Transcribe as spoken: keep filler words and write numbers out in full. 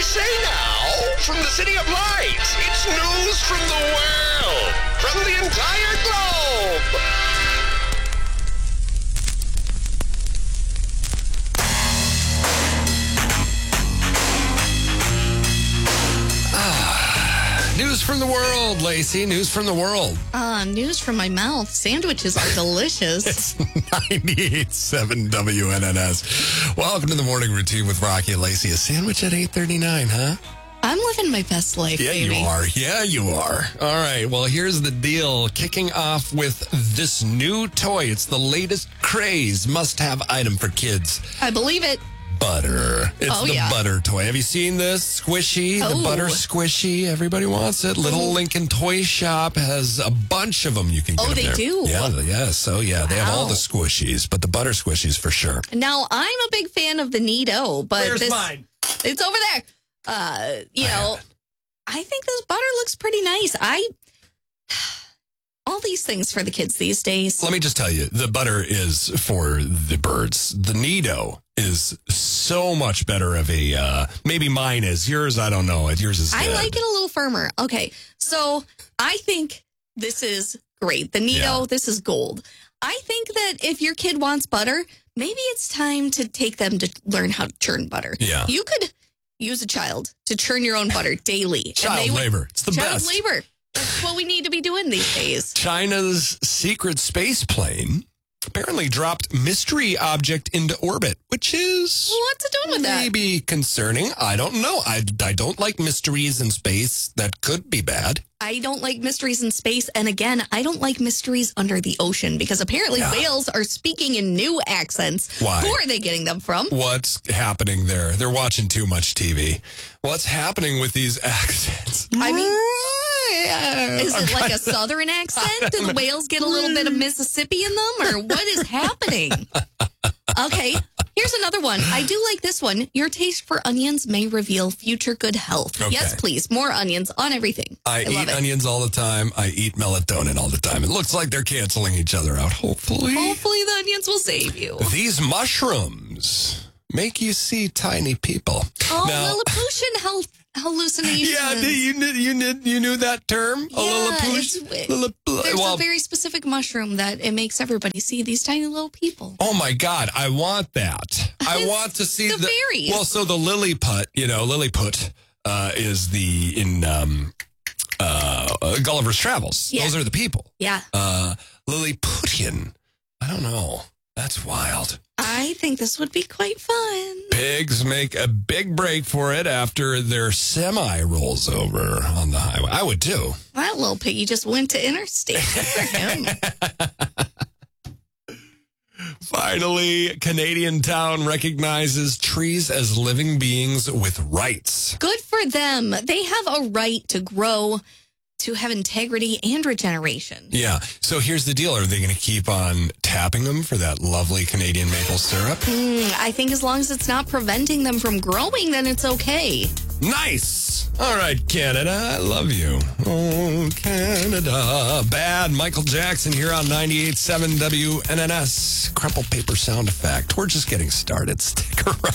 say now, from the City of Lights, it's news from the world, from the entire globe. News from the world, Lacey. News from the world. Uh, news from my mouth. Sandwiches are delicious. It's ninety-eight point seven W N N S. Welcome to the morning routine with Rocky and Lacey. A sandwich at eight thirty-nine, huh? I'm living my best life, Yeah, baby. you are. Yeah, you are. All right. Well, here's the deal. Kicking off with this new toy. It's the latest craze must-have item for kids. I believe it. Butter. It's Oh, the yeah. butter toy. Have you seen this? Squishy, the Oh. butter squishy. Everybody wants it. Little Lincoln Toy Shop has a bunch of them you can get. Oh, them they there. do? Yeah, yes. So, yeah, they have all Wow. the squishies, but the butter squishies for sure. Now, I'm a big fan of the Neato, but Where's this, mine? it's over there. Uh, you I know, have it. I think this butter looks pretty nice. I all these things for the kids these days. Let me just tell you, the butter is for the birds. The Neato is so much better of a, uh, maybe mine is. Yours, I don't know. Yours is I dead. like it a little firmer. Okay, so I think this is great. The Neato, Yeah. this is gold. I think that if your kid wants butter, maybe it's time to take them to learn how to churn butter. Yeah. You could use a child to churn your own butter daily. Child and they would- labor. It's the child best. labor. That's what we need to be doing these days. China's secret space plane apparently dropped mystery object into orbit, which is What's it doing with that? maybe concerning. I don't know. I, I don't like mysteries in space. That could be bad. I don't like mysteries in space. And again, I don't like mysteries under the ocean because apparently Yeah. whales are speaking in new accents. Why? Who are they getting them from? What's happening there? They're watching too much T V. What's happening with these accents? I mean, is I'm it like trying a southern accent? Do the whales get a little bit of Mississippi in them? Or what is happening? Okay, here's another one. I do like this one. Your taste for onions may reveal future good health. Okay. Yes, please. More onions on everything. I, love eat it. onions all the time. I eat melatonin all the time. It looks like they're canceling each other out, hopefully. Hopefully the onions will save you. These mushrooms make you see tiny people. Oh, Now- Lilliputian health hallucinations. Yeah, you knew, you knew, you knew that term? Yeah, a Lilliput? it's- Lillip- There's well, a very specific mushroom that it makes everybody see these tiny little people. oh my God, I want that. I It's want to see the fairies. Well, so the Lilliput, you know, Lilliput uh, is the in um, uh, Gulliver's Travels. Yeah. Those are the people. Yeah, Uh, Lilliputian. I don't know. That's wild. I think this would be quite fun. Pigs make a big break for it after their semi rolls over on the highway. I would too. That little piggy just went to interstate. Good for him. Finally, Canadian town recognizes trees as living beings with rights. Good for them. They have a right to grow, to have integrity and regeneration. Yeah. So here's the deal. Are they going to keep on tapping them for that lovely Canadian maple syrup? Mm, I think as long as it's not preventing them from growing, then it's okay. Nice. All right, Canada. I love you. Oh, Canada. Bad. Michael Jackson here on ninety-eight point seven W N N S. Crumple paper sound effect. We're just getting started. Stick around.